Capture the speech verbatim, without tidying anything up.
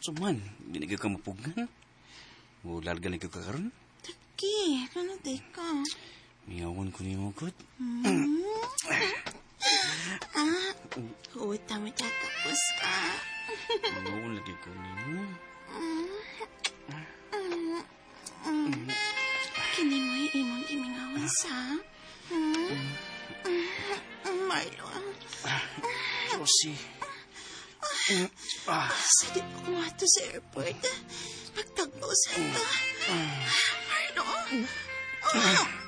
Suman, di na ka mapugan. O larga na ka karon. Taki, nanatay ka. Miyawan ko niyo kot. Hmm? ah, huwag tama siya tapos ka. Miyawan lagi ko niyo. Kini mo yung imong gimingawan sa? Hmm? Marlon. Rosie. Sa di pa kumuha to sa airport. Pagtagpo sa ito. Marlon.